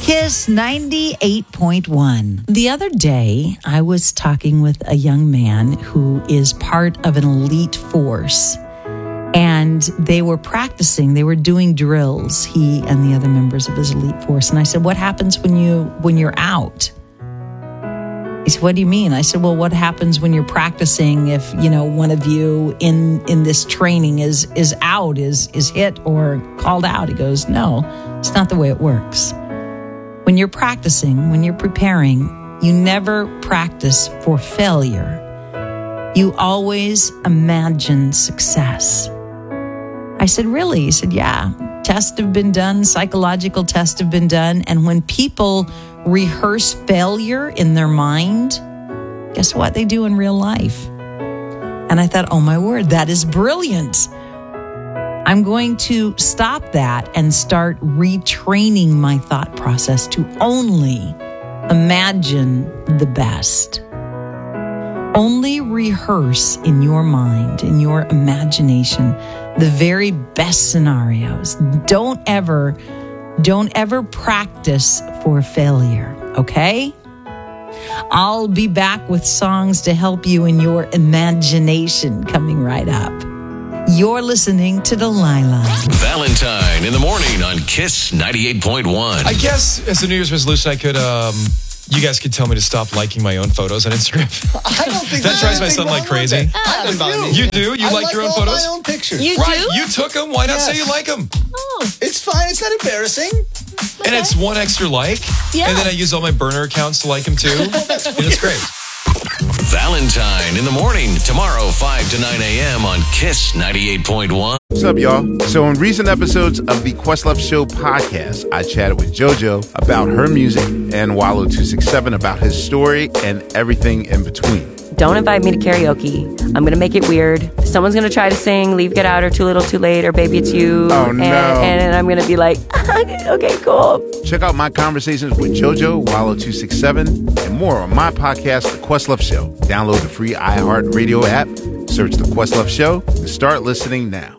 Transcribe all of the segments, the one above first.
Kiss 98.1. The other day, I was talking with a young man who is part of an elite force. And they were practicing, they were doing drills, he and the other members of his elite force. And I said, what happens when you're out? He said, what do you mean? I said, well, what happens when you're practicing if, one of you in this training is out, is hit or called out? He goes, no, it's not the way it works. When you're practicing, when you're preparing, you never practice for failure. You always imagine success. I said, really? He said, yeah. Tests have been done, psychological tests have been done. And when people rehearse failure in their mind, guess what they do in real life? And I thought, oh my word, that is brilliant. I'm going to stop that and start retraining my thought process to only imagine the best. Only rehearse in your mind, in your imagination, the very best scenarios. Don't ever practice for failure, okay? I'll be back with songs to help you in your imagination coming right up. You're listening to Delilah. Valentine in the morning on Kiss 98.1. I guess as a New Year's resolution, I could, you guys could tell me to stop liking my own photos on Instagram. I don't think that drives my son like crazy. You do? You like your own photos? My own pictures. You right, do? you took them. Why not say you like them? Oh. It's fine. It's not embarrassing. And it's one extra like. Yeah. And then I use all my burner accounts to like them too. And it's great. Valentine in the morning, tomorrow, 5 to 9 a.m. on Kiss 98.1. What's up, y'all? So in recent episodes of the Questlove Show podcast, I chatted with JoJo about her music and Wallow267 about his story and everything in between. Don't invite me to karaoke. I'm going to make it weird. Someone's going to try to sing Leave, Get Out, or Too Little, Too Late, or Baby It's You. Oh, no. And I'm going to be like, okay, cool. Check out my conversations with JoJo, Wallow267, and more on my podcast, The Questlove Show. Download the free iHeartRadio app, search The Questlove Show, and start listening now.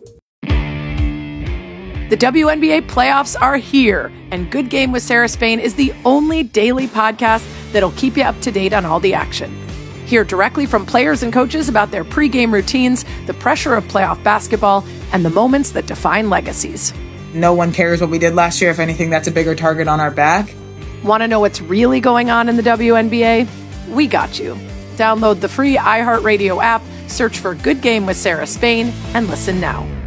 The WNBA playoffs are here, and Good Game with Sarah Spain is the only daily podcast that'll keep you up to date on all the action. Hear directly from players and coaches about their pregame routines, the pressure of playoff basketball, and the moments that define legacies. No one cares what we did last year. If anything, that's a bigger target on our back. Want to know what's really going on in the WNBA? We got you. Download the free iHeartRadio app, search for Good Game with Sarah Spain, and listen now.